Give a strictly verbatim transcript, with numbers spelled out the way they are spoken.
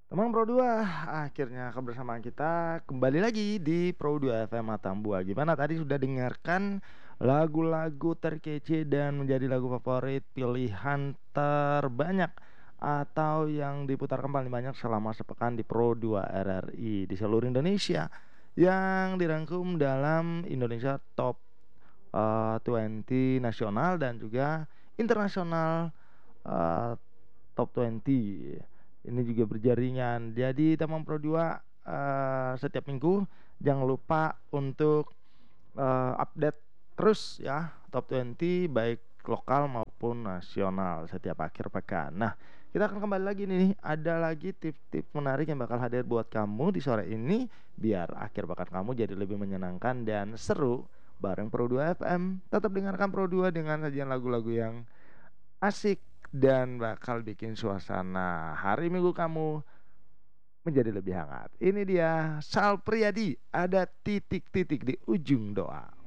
Teman Pro dua, akhirnya kebersamaan kita kembali lagi di Pro dua F M Atambua. Gimana tadi sudah dengarkan lagu-lagu terkece dan menjadi lagu favorit pilihan terbanyak atau yang diputarkan paling banyak selama sepekan di Pro dua R R I di seluruh Indonesia yang dirangkum dalam Indonesia Top eh, dua puluh nasional dan juga internasional eh, Top dua puluh. Ini juga berjaringan. Jadi teman Pro dua eh, setiap minggu jangan lupa untuk eh, update terus ya Top dua puluh baik lokal maupun nasional setiap akhir pekan. Nah, kita akan kembali lagi nih. Ada lagi tips-tips menarik yang bakal hadir buat kamu di sore ini biar akhir pekan kamu jadi lebih menyenangkan dan seru bareng Pro dua F M. Tetap dengarkan Pro dua dengan sajian lagu-lagu yang asik dan bakal bikin suasana hari Minggu kamu menjadi lebih hangat. Ini dia Sal Priadi, ada titik-titik di ujung doa.